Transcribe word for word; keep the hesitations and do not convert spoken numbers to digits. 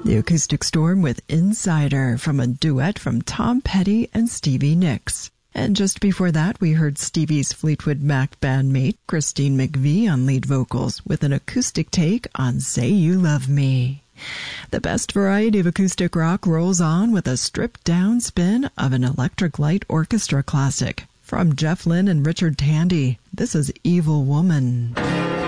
The Acoustic Storm with Insider from a duet from Tom Petty and Stevie Nicks. And just before that, we heard Stevie's Fleetwood Mac bandmate, Christine McVie, on lead vocals with an acoustic take on Say You Love Me. The best variety of acoustic rock rolls on with a stripped-down spin of an Electric Light Orchestra classic. From Jeff Lynne and Richard Tandy, this is Evil Woman.